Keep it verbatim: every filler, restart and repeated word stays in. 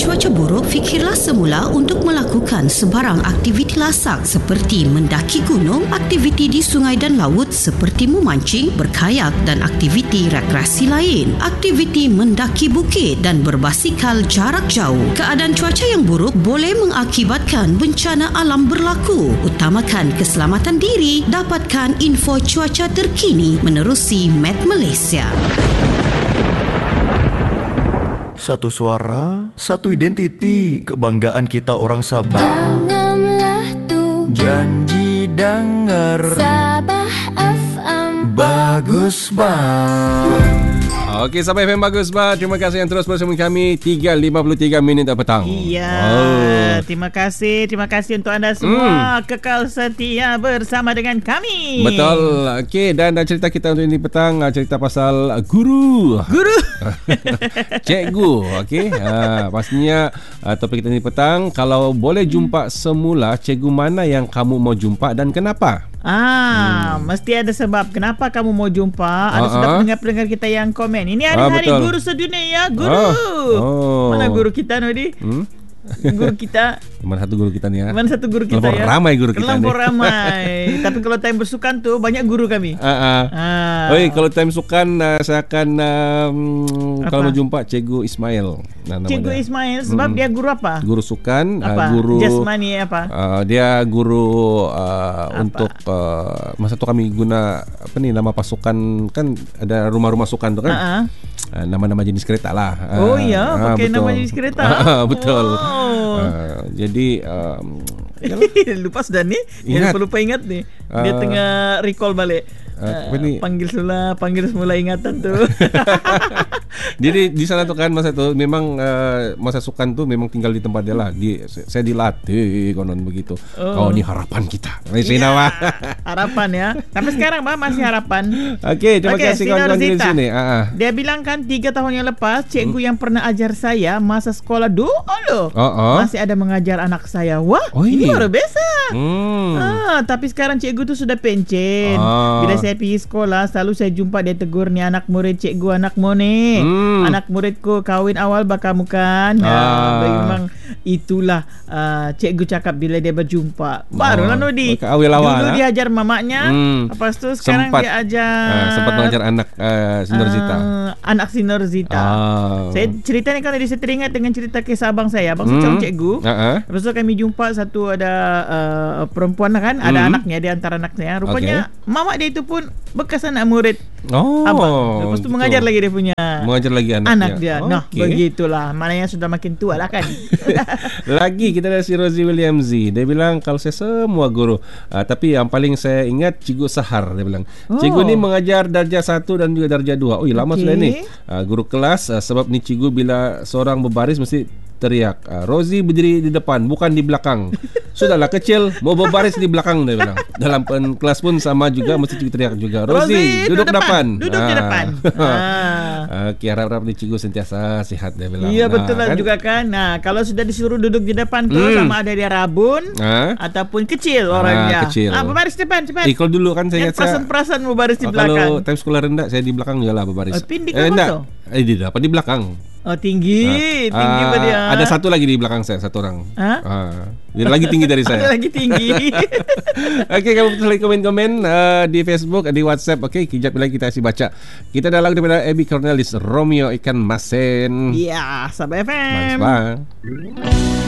cuaca buruk, fikirlah semula untuk melakukan sebarang aktiviti lasak seperti mendaki gunung, aktiviti di sungai dan laut seperti memancing, berkayak dan aktiviti rekreasi lain, aktiviti mendaki bukit dan berbasikal jarak jauh. Keadaan cuaca yang buruk boleh mengakibatkan bencana alam berlaku. Utamakan keselamatan diri. Dapatkan info cuaca terkini menerusi Met Malaysia. Satu suara, satu identiti, kebanggaan kita orang Sabah. Tanamlah tu Janji dengar Sabah F M. bagus bang. Okey, sampai F M Bagus Bah. Terima kasih yang terus bersama kami. tiga lima puluh tiga minit petang. Iya. Oh. Terima kasih. Terima kasih untuk anda semua. Hmm. Kekal setia bersama dengan kami. Betul. Okey, dan cerita kita untuk ini petang, cerita pasal guru. Guru. Cikgu. Okey. Ha, pastinya topik kita ini petang, kalau boleh jumpa semula, cikgu mana yang kamu mau jumpa dan kenapa? Ah, hmm. mesti ada sebab kenapa kamu mau jumpa. Ada uh-huh. sudah pendengar-pendengar kita yang komen. Ini hari-hari ah, guru sedunia ya, guru. Oh. Oh. Mana guru kita Nodi? Hmm? Guru kita. Mana satu guru kita nih ya? Mana satu guru kita Kelampau ya? ramai guru kita. Kelampau ramai. Tapi kalau time bersukan tuh banyak guru kami. Uh, uh. Ah. Oi, kalau time sukan uh, saya akan um, kalau mau jumpa Cikgu Ismail. Nah, Cikgu dia. Ismail sebab hmm. dia guru apa? Guru sukan, apa? Uh, guru jasmani apa? Uh, dia guru uh, untuk uh, masa tu kami guna apa nih nama pasukan, kan ada rumah-rumah sukan tu kan. Uh-huh. Uh, nama-nama jenis kereta lah. Oh uh, iya, uh, pakai betul. nama jenis kereta. Uh, betul. Oh. Uh, jadi um, lupa sudah nih. Yang lupa ingat nih. Dia uh, tengah recall balik. Uh, uh, panggil semula, panggil semula ingatan tu. Jadi di sana tu kan masa tu memang uh, masa sukan tu memang tinggal di tempat dia lah. Di, saya dilatih konon begitu. Oh, Kau ni harapan kita. Yeah, harapan ya. Sampai sekarang bah masih harapan. Okey, terima okay, kasih kawan-kawan di sini. Uh-huh. Dia bilang kan tiga tahun yang lepas cikgu hmm. yang pernah ajar saya masa sekolah dulu loh. Uh-huh. Masih ada mengajar anak saya. Wah, oh, ini luar biasa. Hmm. Ah, tapi sekarang cikgu tu sudah pencen. Ah. Bila saya pergi sekolah selalu saya jumpa dia tegur ni anak murid cikgu anakmu ni. Hmm. Anak muridku kahwin awal bakamu kan. Ah. Nah, memang itulah uh, cikgu cakap bila dia berjumpa. Barulah oh. Nodi. Awal awal. Dulu dia ajar mamaknya. Hmm. Lepas tu sekarang sempat, dia ajar uh, sempat mengajar anak uh, Sinerzita. Uh, anak Sinerzita. Ah. Saya cerita ni kan tadi saya teringat dengan cerita kisah abang saya. Abang saya hmm. cikgu. Uh-huh. Lepas tu kami jumpa satu ada uh, perempuan kan, ada hmm. anaknya, dia antara anaknya. Rupanya okay. mamak dia itu pun bekas anak murid oh, abang. Lepas tu gitu. Mengajar lagi dia punya mengajar lagi anaknya. Anak dia. Oh, nah, okay. Begitulah. Maknanya sudah makin tua lah kan. Lagi kita ada si Rosie William Z. Dia bilang kalau saya semua guru, uh, tapi yang paling saya ingat Cikgu Sahar. Dia bilang oh. Cikgu ni mengajar darjah satu dan juga darjah dua. Oh, lama okay. sudah ni. Uh, guru kelas uh, sebab ni cikgu bila seorang berbaris mesti teriak, uh, Rosie berdiri di depan bukan di belakang. Sudahlah kecil mau berbaris di belakang, dia bilang. Dalam pen, kelas pun sama juga mesti cikgu teriak juga, Rosie, Rosie duduk, duduk depan. Duduk ah. di depan. Ah. Okey, harap-harap ni cikgu sentiasa sihat, dia bilang. Iya, betul lah kan? Juga kan. Nah, kalau sudah disuruh duduk di depan tu hmm. sama ada dia rabun ah. ataupun kecil orangnya. Ah, kecil. Ah, berbaris depan cepat. Eh, kalau dulu kan saya ingat saya perasan-perasan berbaris di oh, belakang. Kalau time sekolah rendah saya di belakang juga lah berbaris. Oh, pindik eh, enggak. Eh, di depan di belakang. Oh, tinggi, uh, tinggi uh, dia. Ada satu lagi di belakang saya, satu orang. Huh? Uh, dia lagi tinggi dari saya. Ada lagi tinggi. Okey, kamu boleh komen-komen uh, di Facebook, di WhatsApp. Okey, kejap lagi kita kasih baca. Kita dah lagu daripada Abby Cornelis, Romeo Ikan Masen. Ya, yeah, Sabah F M. Bagus, bang.